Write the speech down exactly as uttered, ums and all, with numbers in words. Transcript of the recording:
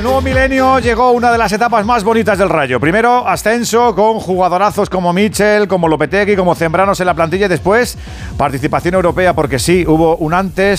el nuevo milenio llegó una de las etapas más bonitas del Rayo. Primero, ascenso con jugadorazos como Michel, como Lopetegui, como Zembranos en la plantilla y después participación europea, porque sí, hubo un antes